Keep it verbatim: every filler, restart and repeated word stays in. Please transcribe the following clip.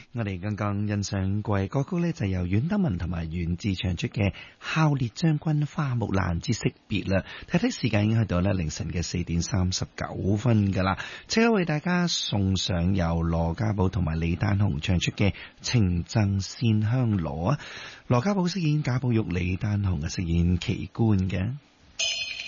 我哋剛剛欣賞過嘅歌曲呢，就由阮德文同埋阮志唱出嘅《孝烈將軍花木蘭之惜別》啦。睇睇時間已經去到咧凌晨嘅四點三十九分噶啦，即刻為大家送上由羅家寶同埋李丹雄唱出嘅《情贈線香羅》啊。羅家寶飾演賈寶玉，李丹雄啊飾演奇觀嘅。